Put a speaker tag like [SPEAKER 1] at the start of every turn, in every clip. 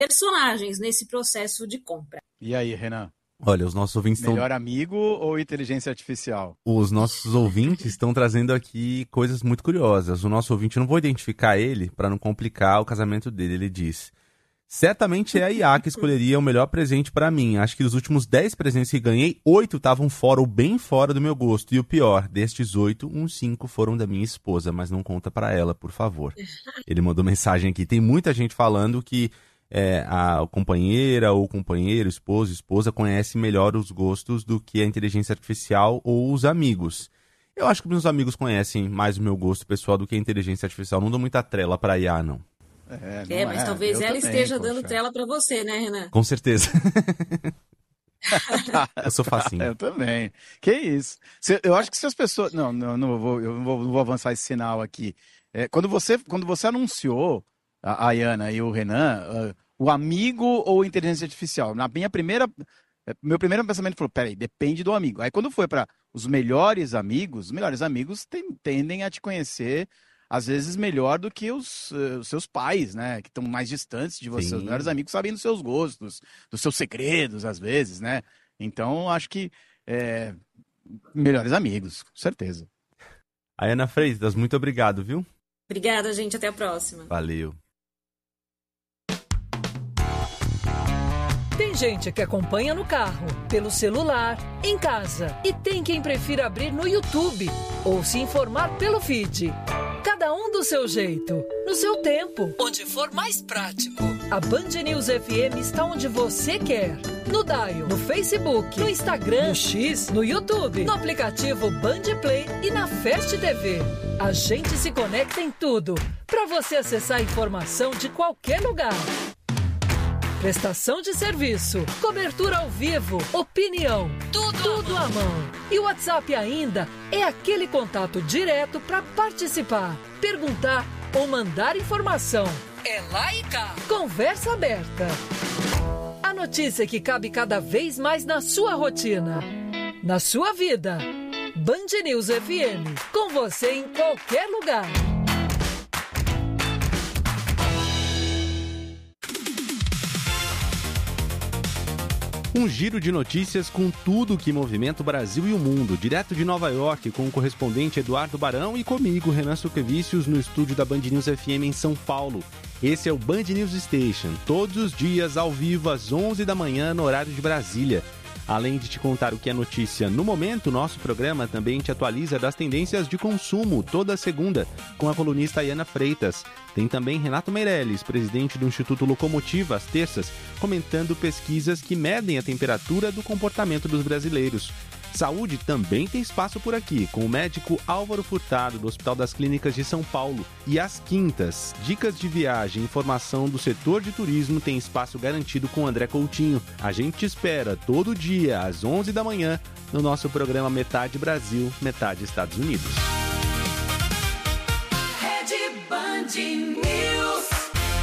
[SPEAKER 1] personagens nesse processo de compra.
[SPEAKER 2] E aí, Renan?
[SPEAKER 3] Olha, os nossos ouvintes estão...
[SPEAKER 2] Melhor amigo ou inteligência artificial?
[SPEAKER 3] Os nossos ouvintes estão trazendo aqui coisas muito curiosas. O nosso ouvinte, eu não vou identificar ele para não complicar o casamento dele. Ele diz: certamente é a IA que escolheria o melhor presente para mim. Acho que dos últimos 10 presentes que ganhei, 8 estavam fora ou bem fora do meu gosto. E o pior, destes 8, uns 5 foram da minha esposa, mas não conta para ela, por favor. Ele mandou mensagem aqui. Tem muita gente falando que a companheira ou companheiro, esposo, esposa, conhece melhor os gostos do que a inteligência artificial ou os amigos. Eu acho que meus amigos conhecem mais o meu gosto pessoal do que a inteligência artificial. Não dou muita trela para IA, não.
[SPEAKER 1] Mas talvez ela esteja dando trela para você, né, Renan?
[SPEAKER 3] Com certeza. Eu sou facinho.
[SPEAKER 2] Eu também. Que isso. Eu acho que se as pessoas... eu não vou avançar esse sinal aqui. Quando você anunciou a Ayana e o Renan, o amigo ou inteligência artificial? Meu primeiro pensamento foi, peraí, depende do amigo. Aí quando foi para os melhores amigos tendem a te conhecer, às vezes, melhor do que os seus pais, né? Que estão mais distantes de você. Sim. Os melhores amigos sabem dos seus gostos, dos seus segredos, às vezes, né? Então, acho que melhores amigos, com certeza.
[SPEAKER 3] Ayana Freitas, muito obrigado, viu?
[SPEAKER 1] Obrigada, gente. Até a próxima.
[SPEAKER 3] Valeu.
[SPEAKER 4] Tem gente que acompanha no carro, pelo celular, em casa. E tem quem prefira abrir no YouTube ou se informar pelo feed. Cada um do seu jeito, no seu tempo, onde for mais prático. A Band News FM está onde você quer. No Dial, no Facebook, no Instagram, no X, no YouTube, no aplicativo Band Play e na Fast TV. A gente se conecta em tudo, para você acessar a informação de qualquer lugar. Prestação de serviço, cobertura ao vivo, opinião, tudo à mão. E o WhatsApp ainda é aquele contato direto para participar, perguntar ou mandar informação. É lá e cá. Conversa aberta. A notícia que cabe cada vez mais na sua rotina, na sua vida. Band News FM, com você em qualquer lugar.
[SPEAKER 3] Um giro de notícias com tudo que movimenta o Brasil e o mundo. Direto de Nova York, com o correspondente Eduardo Barão e comigo, Renan Suquevicius, no estúdio da Band News FM em São Paulo. Esse é o Band News Station, todos os dias ao vivo às 11 da manhã no horário de Brasília. Além de te contar o que é notícia no momento, nosso programa também te atualiza das tendências de consumo toda segunda com a colunista Ayana Freitas. Tem também Renato Meirelles, presidente do Instituto Locomotiva, às terças, comentando pesquisas que medem a temperatura do comportamento dos brasileiros. Saúde também tem espaço por aqui, com o médico Álvaro Furtado, do Hospital das Clínicas de São Paulo. E às quintas, dicas de viagem e informação do setor de turismo tem espaço garantido com André Coutinho. A gente te espera todo dia, às 11 da manhã, no nosso programa Metade Brasil, Metade Estados Unidos.
[SPEAKER 5] Rede Band News.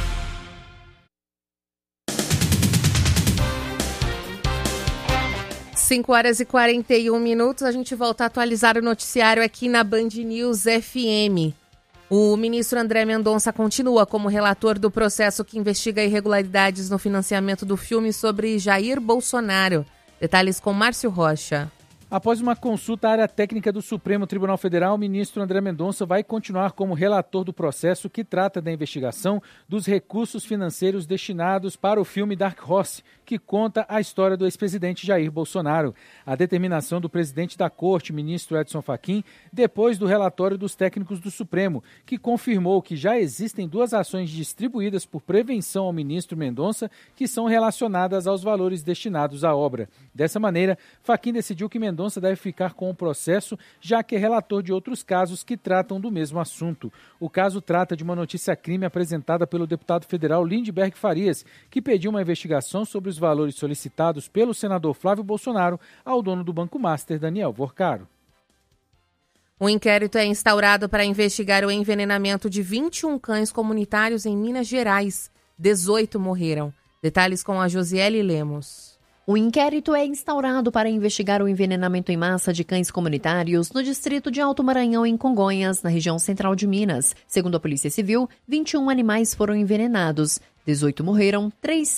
[SPEAKER 6] Cinco horas e 41 minutos, a gente volta a atualizar o noticiário aqui na Band News FM. O ministro André Mendonça continua como relator do processo que investiga irregularidades no financiamento do filme sobre Jair Bolsonaro. Detalhes com Márcio Rocha.
[SPEAKER 7] Após uma consulta à área técnica do Supremo Tribunal Federal, o ministro André Mendonça vai continuar como relator do processo que trata da investigação dos recursos financeiros destinados para o filme Dark Horse, que conta a história do ex-presidente Jair Bolsonaro. A determinação do presidente da Corte, ministro Edson Fachin, depois do relatório dos técnicos do Supremo, que confirmou que já existem 2 ações distribuídas por prevenção ao ministro Mendonça que são relacionadas aos valores destinados à obra. Dessa maneira, Fachin decidiu que Mendonça deve ficar com o processo, já que é relator de outros casos que tratam do mesmo assunto. O caso trata de uma notícia-crime apresentada pelo deputado federal Lindbergh Farias, que pediu uma investigação sobre os valores solicitados pelo senador Flávio Bolsonaro ao dono do Banco Master, Daniel Vorcaro.
[SPEAKER 6] Um inquérito é instaurado para investigar o envenenamento de 21 cães comunitários em Minas Gerais. 18 morreram. Detalhes com a Josiele Lemos.
[SPEAKER 8] O inquérito é instaurado para investigar o envenenamento em massa de cães comunitários no distrito de Alto Maranhão, em Congonhas, na região central de Minas. Segundo a Polícia Civil, 21 animais foram envenenados. 18 morreram, 3